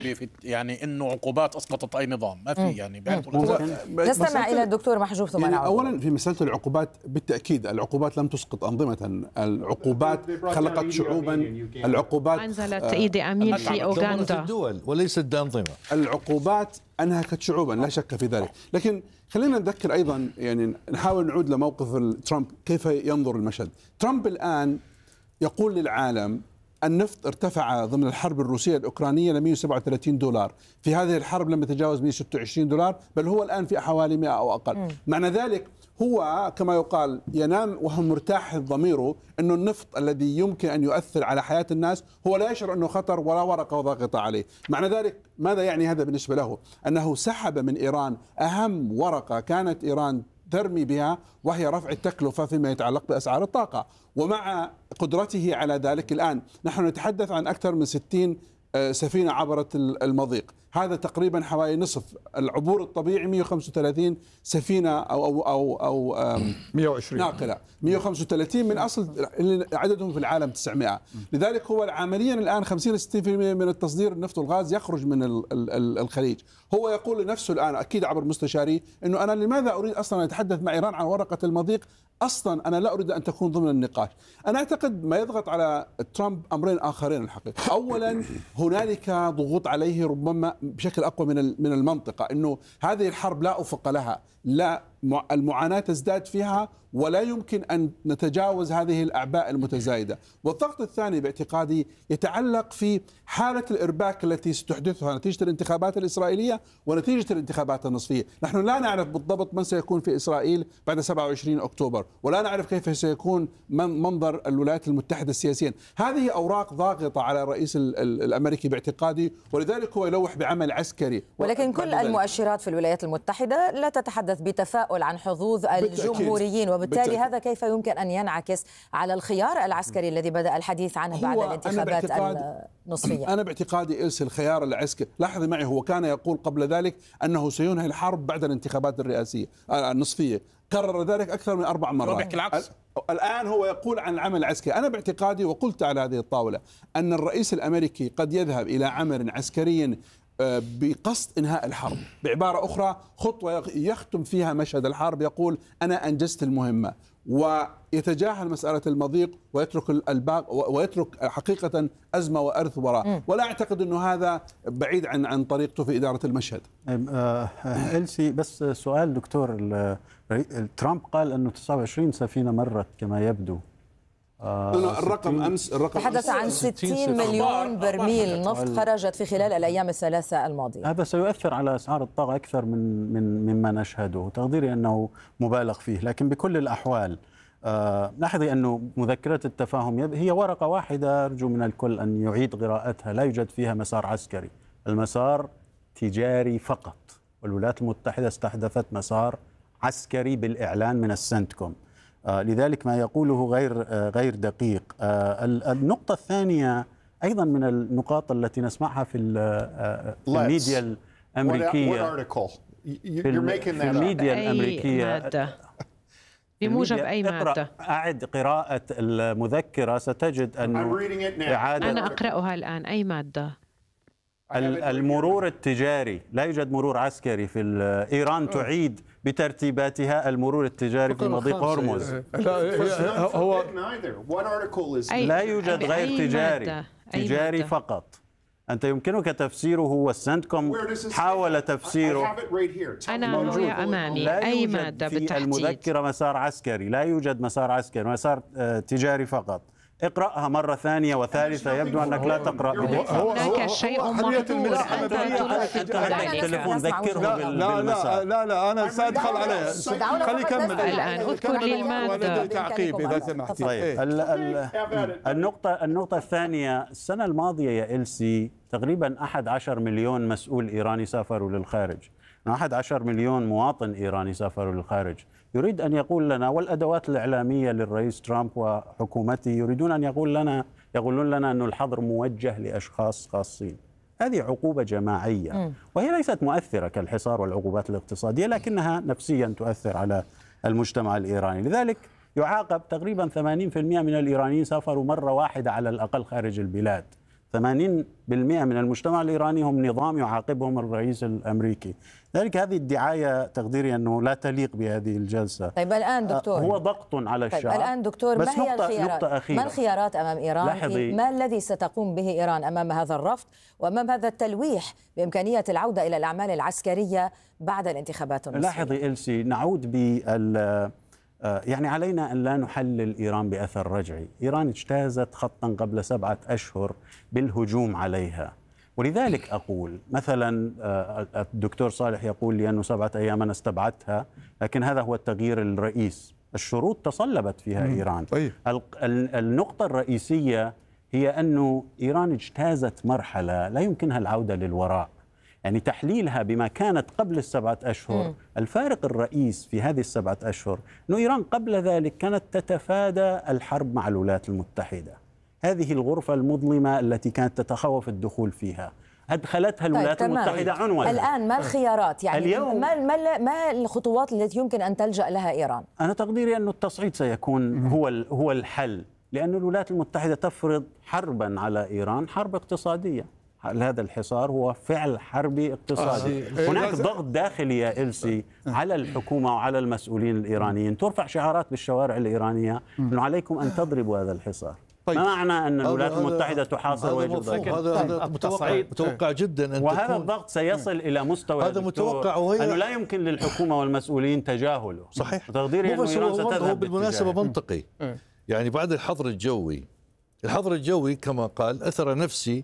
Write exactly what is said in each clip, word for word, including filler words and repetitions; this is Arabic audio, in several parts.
يعني انه عقوبات اسقطت اي نظام ما في يعني. نستمع الى الدكتور محجوب ثم يعني اولا في مساله العقوبات بالتاكيد العقوبات لم تسقط انظمه، العقوبات خلقت شعوبا، العقوبات انزلت ايدي امين في اوغندا الدول وليست انظمه، العقوبات انهكت شعوبا لا شك في ذلك. لكن خلينا نذكر ايضا يعني نحاول نعود لموقف ترامب كيف ينظر المشهد. ترامب الان يقول للعالم النفط ارتفع ضمن الحرب الروسية الأوكرانية ل مئة وسبعة وثلاثين دولار، في هذه الحرب لم يتجاوز مئة وستة وعشرين دولار، بل هو الآن في حوالي مئة أو أقل. م. معنى ذلك هو كما يقال ينام وهو مرتاح ضميره أنه النفط الذي يمكن أن يؤثر على حياة الناس هو لا يشعر أنه خطر ولا ورقة ضاغطة عليه. معنى ذلك ماذا يعني هذا بالنسبة له؟ أنه سحب من إيران أهم ورقة كانت إيران ترمي بها وهي رفع التكلفة فيما يتعلق بأسعار الطاقة، ومع قدرته على ذلك الآن نحن نتحدث عن أكثر من ستين سفينة عبرت المضيق، هذا تقريبا حوالي نصف العبور الطبيعي مئة وخمسة وثلاثين سفينة أو أو أو, أو مئة وعشرين ناقلة، مئة وخمسة وثلاثين من أصل عددهم في العالم تسعمئة. لذلك هو عمليا الآن خمسين إلى ستين بالمئة من التصدير النفط والغاز يخرج من الخليج. هو يقول لنفسه الآن أكيد عبر مستشاري أنه أنا لماذا أريد أصلا أن أتحدث مع إيران عن ورقة المضيق، أصلا أنا لا أريد أن تكون ضمن النقاش. أنا أعتقد ما يضغط على ترامب أمرين آخرين الحقيقة. أولا هنالك ضغوط عليه ربما بشكل أقوى من من المنطقة، أنه هذه الحرب لا أفق لها، لا المعاناة تزداد فيها ولا يمكن أن نتجاوز هذه الأعباء المتزايدة. والضغط الثاني باعتقادي يتعلق في حالة الإرباك التي ستحدثها نتيجة الانتخابات الإسرائيلية ونتيجة الانتخابات النصفية. نحن لا نعرف بالضبط من سيكون في إسرائيل بعد سبعة وعشرين أكتوبر، ولا نعرف كيف سيكون منظر الولايات المتحدة السياسيا. هذه أوراق ضاغطة على الرئيس الأمريكي باعتقادي، ولذلك هو يلوح بعمل عسكري. ولكن كل المؤشرات في الولايات المتحدة لا تتحدث بتفاؤل عن حظوظ الجمهوريين، وبالتالي بالتأكيد. هذا كيف يمكن أن ينعكس على الخيار العسكري الذي بدأ الحديث عنه بعد الانتخابات النصفية؟ أنا باعتقادي إلس الخيار العسكري، لاحظي معي، هو كان يقول قبل ذلك أنه سينهي الحرب بعد الانتخابات الرئاسية النصفية، كرر ذلك أكثر من أربع مرات. العكس. الآن هو يقول عن العمل العسكري. أنا باعتقادي وقلت على هذه الطاولة أن الرئيس الأمريكي قد يذهب إلى عمل عسكري بقصد إنهاء الحرب، بعبارة أخرى خطوة يختم فيها مشهد الحرب، يقول أنا أنجزت المهمة، ويتجاهل مسألة المضيق ويترك الباقي ويترك حقيقة أزمة وأرث وراء. ولا أعتقد أنه هذا بعيد عن عن طريقته في إدارة المشهد. إلسي بس سؤال دكتور، ترامب قال أنه تسعة وعشرين سفينة مرت كما يبدو. آه الرقم أمس الرقم تحدث عن ستين مليون برميل نفط خرجت في خلال الأيام الثلاثة الماضية. هذا سيؤثر على أسعار الطاقة أكثر من من مما نشهده، تقديري أنه مبالغ فيه. لكن بكل الأحوال آه لاحظي أنه مذكرة التفاهم هي ورقة واحدة، أرجو من الكل أن يعيد قراءتها، لا يوجد فيها مسار عسكري، المسار تجاري فقط. والولايات المتحدة استحدثت مسار عسكري بالإعلان من السنتكوم، آه لذلك ما يقوله غير آه غير دقيق. آه النقطة الثانية أيضا من النقاط التي نسمعها في, آه في الميديا الأمريكية في, في الميديا الأمريكية بموجب أي مادة؟ أعد قراءة المذكرة ستجد أنه إعادة أنا أقرأها الآن. أي مادة؟ المرور التجاري، لا يوجد مرور عسكري في إيران، تعيد بترتيباتها المرور التجاري في مضيق هرمز. هو لا يوجد غير تجاري، تجاري فقط. أنت يمكنك تفسيره، والسنتكوم حاول تفسيره. أنا هو أمامي. أي مادة بالتحديد؟ في المذكرة مسار عسكري، لا يوجد مسار عسكري، مسار تجاري فقط. اقرأها مرة ثانية وثالثة، يبدو أنك لا تقرأ بدقة. هناك شيء محظور. التليفون ذكره بالمسار. لا لا لا أنا سأدخل عليه، خلي يكمل الآن. اذكر لي المادة. تعقيب إذا سمحتي. طيب النقطة النقطة الثانية، السنة الماضية يا إلسي تقريبا أحد عشر مليون مسؤول إيراني سافروا للخارج، أحد عشر مليون مواطن إيراني سافروا للخارج. يريد أن يقول لنا، والأدوات الإعلامية للرئيس ترامب وحكومته يريدون أن يقول لنا يقولون لنا أن الحظر موجه لأشخاص خاصين. هذه عقوبة جماعية، وهي ليست مؤثرة كالحصار والعقوبات الاقتصادية، لكنها نفسيا تؤثر على المجتمع الإيراني. لذلك يعاقب تقريبا ثمانين بالمئة من الإيرانيين سافروا مرة واحدة على الأقل خارج البلاد. ثمانين بالمئة من المجتمع الإيراني هم نظام يعاقبهم الرئيس الأمريكي. ذلك هذه الدعاية تقديري أنه لا تليق بهذه الجلسة. طيب الآن دكتور، هو ضغط على الشعب. طيب الآن دكتور، ما هي الخيارات؟ ما الخيارات أمام إيران؟ ما الذي ستقوم به إيران أمام هذا الرفض وأمام هذا التلويح بإمكانية العودة إلى الأعمال العسكرية بعد الانتخابات النصفية؟ لاحظي إلسي، نعود بال يعني علينا أن لا نحلل إيران بأثر رجعي. إيران اجتازت خطا قبل سبعة أشهر بالهجوم عليها، ولذلك أقول مثلا الدكتور صالح يقول لي أنه سبعة أيام أنا استبعدتها، لكن هذا هو التغيير الرئيس. الشروط تصلبت فيها إيران. النقطة الرئيسية هي أنه إيران اجتازت مرحلة لا يمكنها العودة للوراء، يعني تحليلها بما كانت قبل السبعة أشهر. م. الفارق الرئيس في هذه السبعة أشهر أنه إيران قبل ذلك كانت تتفادى الحرب مع الولايات المتحدة، هذه الغرفة المظلمة التي كانت تتخوف الدخول فيها أدخلتها الولايات طيب المتحدة عنوة. الآن ما الخيارات؟ يعني اليوم ما, ما, ما الخطوات التي يمكن أن تلجأ لها إيران؟ أنا تقديري أن التصعيد سيكون هو هو الحل، لأن الولايات المتحدة تفرض حربا على إيران، حرب اقتصادية. هذا الحصار هو فعل حربي اقتصادي. آه. هناك ضغط داخلي يا إلسي على الحكومة وعلى المسؤولين الإيرانيين، ترفع شعارات بالشوارع الإيرانية أنه عليكم أن تضربوا هذا الحصار. طيب. ما معنى أن الولايات المتحدة تحاصر ويجب ذلك؟ هذا هذا متوقع متوقع جدا أن وهذا الضغط سيصل إلى مستوى هذا متوقع، وهي أنه لا يمكن للحكومة والمسؤولين تجاهله. صحيح. تقديري أنه إيران ستذهب هو بالمناسبة منطقي. يعني بعد الحظر الجوي، الحظر الجوي كما قال أثر نفسي،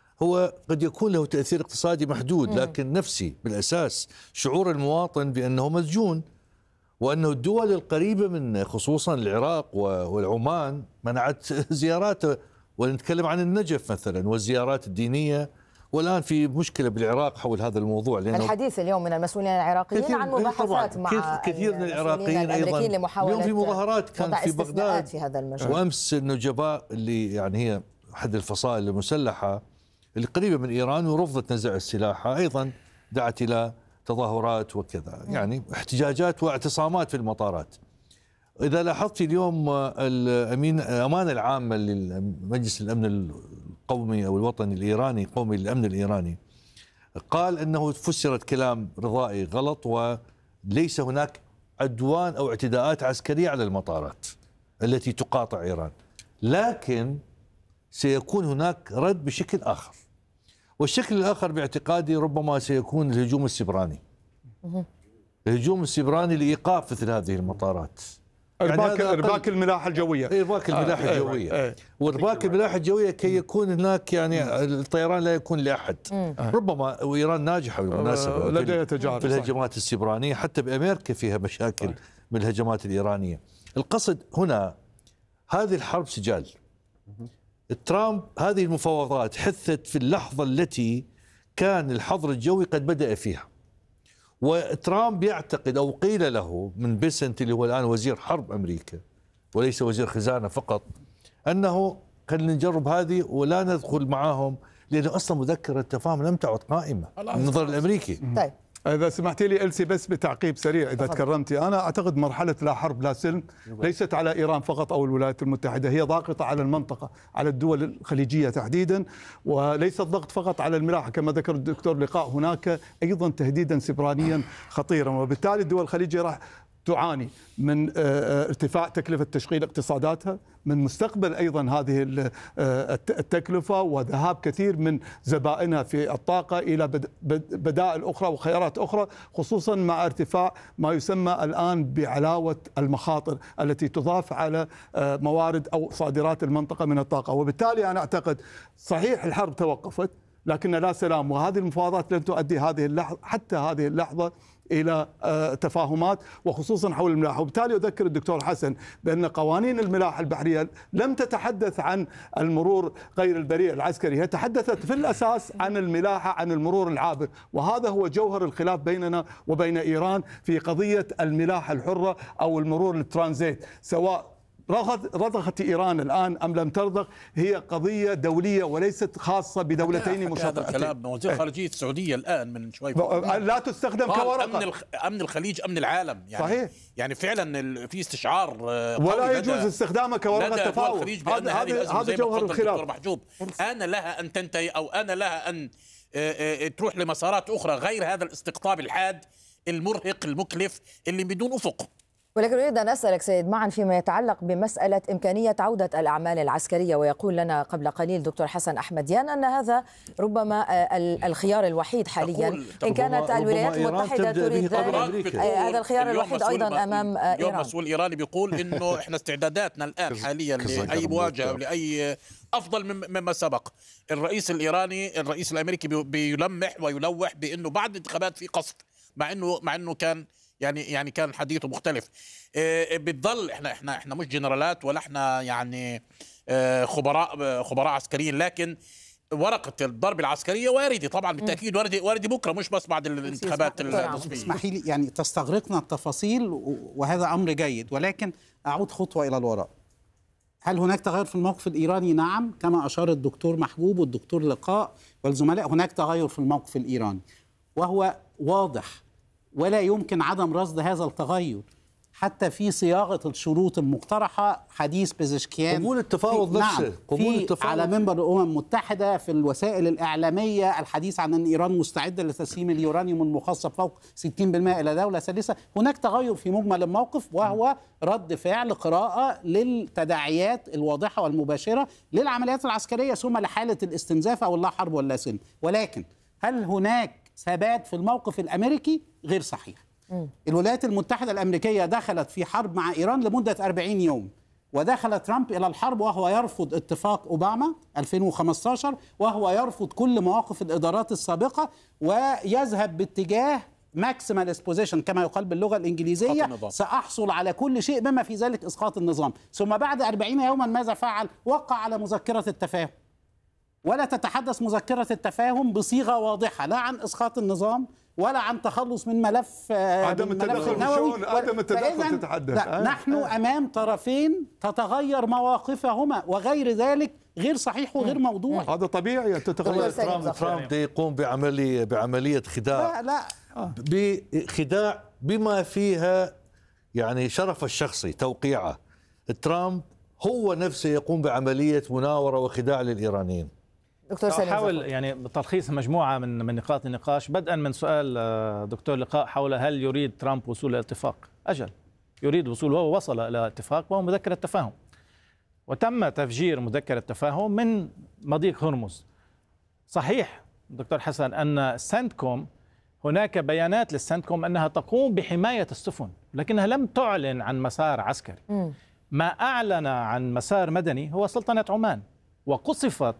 هو قد يكون له تأثير اقتصادي محدود، لكن نفسي بالأساس. شعور المواطن بأنه مسجون، وأنه الدول القريبة من خصوصا العراق والعمان منعت زياراته، ونتكلم عن النجف مثلا والزيارات الدينية، والآن في مشكلة بالعراق حول هذا الموضوع. لأنه الحديث اليوم من المسؤولين العراقيين عن مباحثات مع كثير من العراقيين أيضا. اليوم في مظاهرات كانت في بغداد في هذا المجال. وأمس النجباء اللي يعني هي أحد الفصائل المسلحة اللي قريبة من إيران ورفضت نزع السلاح أيضا دعت إلى تظاهرات وكذا، يعني احتجاجات واعتصامات في المطارات. إذا لاحظت اليوم الأمين الأمانة العامة لمجلس الأمن القومي أو الوطني الإيراني قومي للأمن الإيراني قال أنه فسرت كلام رضائي غلط، وليس هناك عدوان أو اعتداءات عسكرية على المطارات التي تقاطع إيران، لكن سيكون هناك رد بشكل آخر. والشكل الآخر باعتقادي ربما سيكون الهجوم السبراني. الهجوم السبراني لإيقاف مثل هذه المطارات، إرباك يعني إرباك الملاحة الجوية. إرباك الملاحة آه الجوية آه وإرباك الملاحة الجوية كي يكون هناك يعني الطيران لا يكون لأحد. آه ربما وإيران ناجحة بالمناسبة لديها تجارب في الهجمات السبرانية، حتى بأمريكا فيها مشاكل آه من الهجمات الإيرانية. القصد هنا هذه الحرب سجال. ترامب هذه المفاوضات حثت في اللحظة التي كان الحظر الجوي قد بدأ فيها، وترامب يعتقد أو قيل له من بيسنت اللي هو الآن وزير حرب أمريكا وليس وزير خزانة فقط، أنه خلينا نجرب هذه ولا ندخل معاهم، لأنه أصلا مذكرة التفاهم لم تعد قائمة من النظر الأمريكي. طيب إذا سمحتي لي إلسي بس بتعقيب سريع إذا تكرمتي، أنا أعتقد مرحلة لا حرب لا سلم ليست على إيران فقط أو الولايات المتحدة، هي ضاغطة على المنطقة، على الدول الخليجية تحديدا، وليس الضغط فقط على الملاحة كما ذكر الدكتور لقاء، هناك أيضا تهديدا سبرانيا خطيرا، وبالتالي الدول الخليجية راح تعاني من ارتفاع تكلفة تشغيل اقتصاداتها، من مستقبل أيضا هذه التكلفة وذهاب كثير من زبائنها في الطاقة إلى بدائل أخرى وخيارات أخرى، خصوصا مع ارتفاع ما يسمى الآن بعلاوة المخاطر التي تضاف على موارد أو صادرات المنطقة من الطاقة. وبالتالي أنا أعتقد صحيح الحرب توقفت، لكن لا سلام، وهذه المفاوضات لن تؤدي هذه اللحظة حتى هذه اللحظة إلى تفاهمات وخصوصا حول الملاحة. وبالتالي أذكر الدكتور حسن بأن قوانين الملاحة البحرية لم تتحدث عن المرور غير البريء العسكري، هي تحدثت في الأساس عن الملاحة، عن المرور العابر، وهذا هو جوهر الخلاف بيننا وبين إيران في قضية الملاحة الحرة أو المرور الترانزيت، سواء رضخت إيران الآن أم لم ترضخ هي قضية دولية وليست خاصة بدولتين مشاطئتين. هذا الكلام وزير خارجية السعودية الآن من شوي لا تستخدم كورقة. أمن, الخ... أمن الخليج أمن العالم يعني. صحيح. يعني فعلا في استشعار ولا يجوز استخدامه كورقة تفاوض. هذا هذا جوهر الخلاف. محجوب آن لها أن تنتهي أو آن لها أن تروح لمسارات أخرى غير هذا الاستقطاب الحاد المرهق المكلف اللي بدون أفق. ولكن أريد أن أسألك سيد معا فيما يتعلق بمسألة إمكانية عودة الأعمال العسكرية، ويقول لنا قبل قليل دكتور حسن أحمديان أن هذا ربما الخيار الوحيد حاليا إن كانت الولايات المتحدة تريد ذلك. هذا الخيار الوحيد أيضا أمام إيران. اليوم مسؤول إيراني بيقول إنه إحنا استعداداتنا الآن حاليا لأي مواجهة ولأي أفضل مما سبق. الرئيس الإيراني الرئيس الأمريكي بيلمح ويلوح بأنه بعد الانتخابات في قصف، مع إنه مع إنه كان يعني يعني كان حديثه مختلف. إيه بتضل احنا احنا احنا مش جنرالات ولا احنا يعني اه خبراء خبراء عسكريين، لكن ورقه الضرب العسكريه وارده طبعا بالتاكيد، وارده وارده بكره مش بس بعد الانتخابات النصفيه. اسمحي لي يعني تستغرقنا التفاصيل وهذا امر جيد، ولكن اعود خطوه الى الوراء. هل هناك تغير في الموقف الايراني؟ نعم، كما اشار الدكتور محبوب والدكتور لقاء والزملاء، هناك تغير في الموقف الايراني وهو واضح ولا يمكن عدم رصد هذا التغير حتى في صياغة الشروط المقترحة. حديث بيزشكيان قبول التفاوض نفسه، نعم قبول في التفاوض على منبر الأمم المتحدة في الوسائل الإعلامية الحديث عن أن إيران مستعدة لتسليم اليورانيوم المخصب فوق ستين بالمئة إلى دولة ثالثة. هناك تغير في مجمل الموقف وهو رد فعل قراءة للتداعيات الواضحة والمباشرة للعمليات العسكرية ثم لحالة الاستنزاف أو اللا حرب ولا سلم. ولكن هل هناك ثبات في الموقف الأمريكي؟ غير صحيح. م. الولايات المتحدة الأمريكية دخلت في حرب مع إيران لمدة أربعين يوم، ودخل ترامب إلى الحرب وهو يرفض اتفاق أوباما ألفين وخمسة عشر، وهو يرفض كل مواقف الإدارات السابقة ويذهب باتجاه ماكسيمال بوزيشن كما يقال باللغة الإنجليزية، سأحصل على كل شيء بما في ذلك إسقاط النظام. ثم بعد أربعين يوما ماذا فعل؟ وقع على مذكرة التفاهم، ولا تتحدث مذكرة التفاهم بصيغة واضحة لا عن إسقاط النظام ولا عن تخلص من ملف عدم التدخل في الشؤون، عدم التدخل تتحدث. لا آه. نحن آه. أمام طرفين تتغير مواقفهما وغير ذلك غير صحيح وغير موضوع. هذا طبيعي أن تتغير. ترامب ترامب يقوم بعملية بعملية خداع، لا لا آه. بخداع بما فيها يعني شرف الشخصي توقيعه. ترامب هو نفسه يقوم بعملية مناورة وخداع للإيرانيين. دكتور سليم أحاول يعني بتلخيص مجموعة من من نقاط النقاش، بدءا من سؤال دكتور لقاء حول هل يريد ترامب وصول إلى اتفاق؟ أجل يريد وصول، وهو وصل إلى اتفاق وهو مذكرة تفاهم، وتم تفجير مذكرة تفاهم من مضيق هرمز. صحيح دكتور حسن أن سنتكوم هناك بيانات للسنتكوم أنها تقوم بحماية السفن، لكنها لم تعلن عن مسار عسكري. م. ما أعلن عن مسار مدني هو سلطنة عمان، وقصفت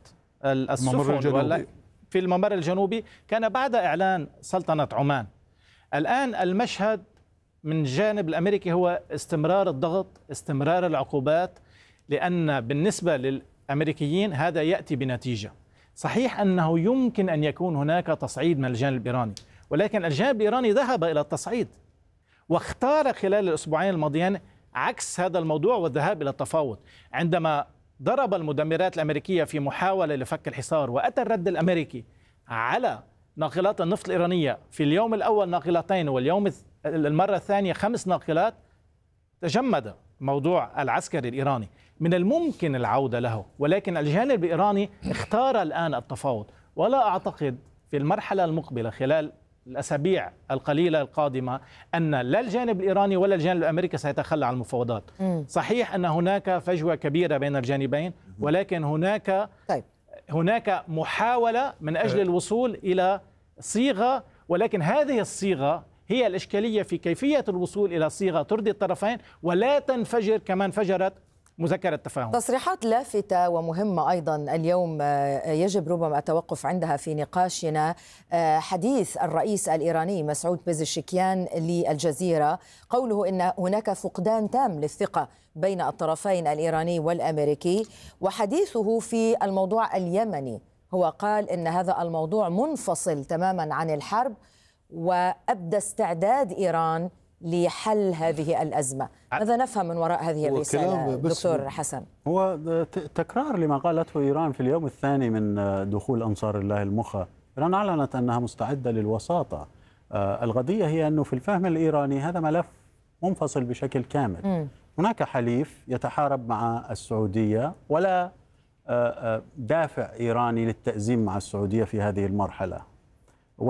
السفن في الممر الجنوبي كان بعد إعلان سلطنة عمان. الآن المشهد من الجانب الأمريكي هو استمرار الضغط، استمرار العقوبات، لأن بالنسبة للأمريكيين هذا يأتي بنتيجة. صحيح أنه يمكن أن يكون هناك تصعيد من الجانب الإيراني، ولكن الجانب الإيراني ذهب إلى التصعيد واختار خلال الأسبوعين الماضيين عكس هذا الموضوع والذهاب إلى التفاوض. عندما ضرب المدمرات الأمريكية في محاولة لفك الحصار وأتى الرد الأمريكي على ناقلات النفط الإيرانية في اليوم الأول ناقلتين واليوم المرة الثانية خمس ناقلات، تجمد موضوع العسكري الإيراني. من الممكن العودة له، ولكن الجانب الإيراني اختار الآن التفاوض، ولا أعتقد في المرحلة المقبلة خلال الأسابيع القليلة القادمة أن لا الجانب الإيراني ولا الجانب الأمريكي سيتخلى عن المفاوضات. م. صحيح أن هناك فجوة كبيرة بين الجانبين، ولكن هناك طيب. هناك محاولة من أجل الوصول إلى صيغة، ولكن هذه الصيغة هي الإشكالية في كيفية الوصول إلى صيغة ترضي الطرفين ولا تنفجر كما انفجرت مذكرة التفاهم. تصريحات لافتة ومهمة أيضا اليوم يجب ربما التوقف عندها في نقاشنا. حديث الرئيس الإيراني مسعود بيزشكيان للجزيرة، قوله إن هناك فقدان تام للثقة بين الطرفين الإيراني والأمريكي، وحديثه في الموضوع اليمني هو قال إن هذا الموضوع منفصل تماما عن الحرب، وأبدى استعداد إيران لحل هذه الأزمة. ماذا نفهم من وراء هذه الرسالة دكتور حسن؟ هو تكرار لما قالته إيران في اليوم الثاني من دخول أنصار الله المخا. إيران أعلنت أنها مستعدة للوساطة. القضية هي أنه في الفهم الإيراني هذا ملف منفصل بشكل كامل. م. هناك حليف يتحارب مع السعودية ولا دافع إيراني للتأزيم مع السعودية في هذه المرحلة.